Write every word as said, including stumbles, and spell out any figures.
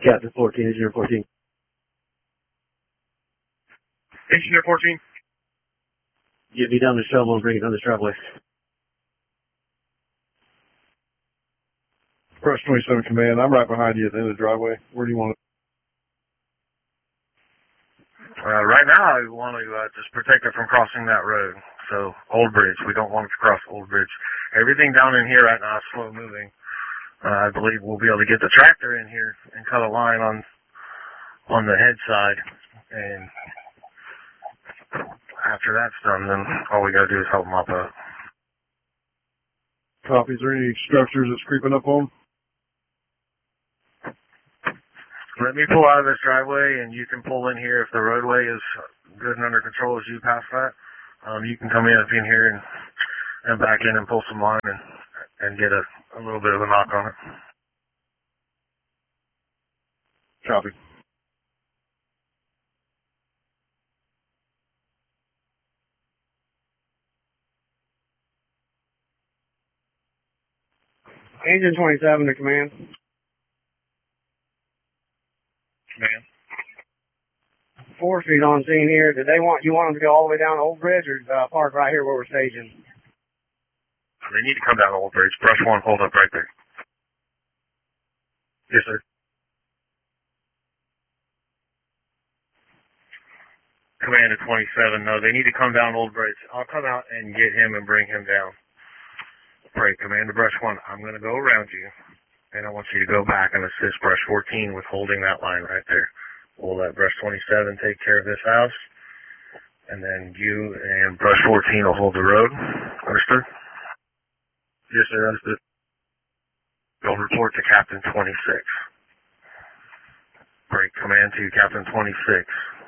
Captain fourteen, Engineer fourteen. Engineer fourteen. Get me down the shovel and bring it down this driveway. Brush twenty-seven Command, I'm right behind you at the end of the driveway. Where do you want it? Uh, right now, I want to uh, just protect it from crossing that road. So, Old Bridge. We don't want it to cross Old Bridge. Everything down in here right now is slow moving. Uh, I believe we'll be able to get the tractor in here and cut a line on on the head side. And after that's done, then all we got to do is help mop up. Copy. Is there any structures that's creeping up on? Let me pull out of this driveway, and you can pull in here if the roadway is good and under control as you pass that. Um, you can come in up in here and, and back in and pull some line and, and get a, a little bit of a knock on it. Copy. Engine twenty-seven to command. Command. Four Street on scene here. Did they want, you want them to go all the way down Old Bridge or uh, park right here where we're staging? They need to come down Old Bridge. Brush one, hold up right there. Yes, sir. Command to twenty-seven, no, they need to come down Old Bridge. I'll come out and get him and bring him down. Right, Command to Brush one, I'm going to go around you, and I want you to go back and assist Brush fourteen with holding that line right there. We'll let Brush twenty-seven take care of this house, and then you and Brush fourteen will hold the road. Understood? Yes, sir, understood. You'll report to Captain twenty-six. Break command to Captain twenty-six.